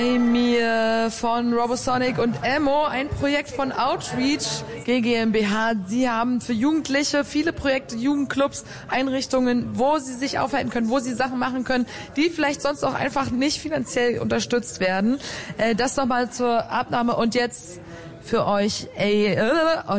Mir von Robosonic und Elmo, ein Projekt von Outreach GmbH. Sie haben für Jugendliche viele Projekte, Jugendclubs, Einrichtungen, wo sie sich aufhalten können, wo sie Sachen machen können, die vielleicht sonst auch einfach nicht finanziell unterstützt werden. Das nochmal zur Abnahme und jetzt für euch